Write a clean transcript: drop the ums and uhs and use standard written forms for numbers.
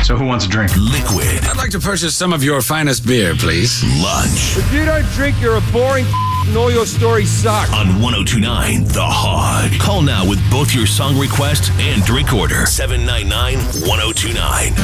So who wants a drink? Liquid. I'd like to purchase some of your finest beer, please. Lunch. If you don't drink, you're a boring and all your stories suck. On 102.9 The Hog. Call now with both your song request and drink order. 799-1029.